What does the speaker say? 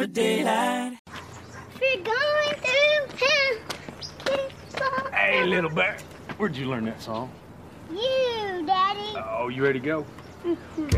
for daylight. If you're going through hell, Hey, little bear. Where'd you learn that song? you, Daddy. Oh, you ready to go?